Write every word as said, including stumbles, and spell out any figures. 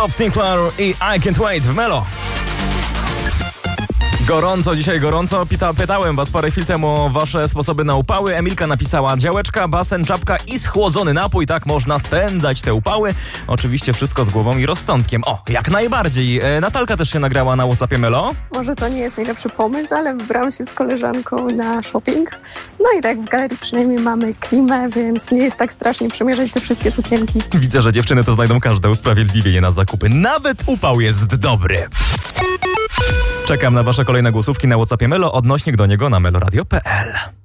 Bob Sinclair i I Can't Wait w Melo. Gorąco, dzisiaj gorąco. Pita, pytałem was parę chwil temu o wasze sposoby na upały. Emilka napisała działeczka, basen, czapka i schłodzony napój. Tak można spędzać te upały. Oczywiście wszystko z głową i rozsądkiem. O, jak najbardziej. E, Natalka też się nagrała na WhatsAppie Melo. Może to nie jest najlepszy pomysł, ale wybrałam się z koleżanką na shopping. No i tak w galerii przynajmniej mamy klimę, więc nie jest tak strasznie przemierzać te wszystkie sukienki. Widzę, że dziewczyny to znajdą każde usprawiedliwienie na zakupy. Nawet upał jest dobry. Czekam na wasze kolejne głosówki na WhatsAppie Melo. Odnośnik do niego na meloradio kropka p l.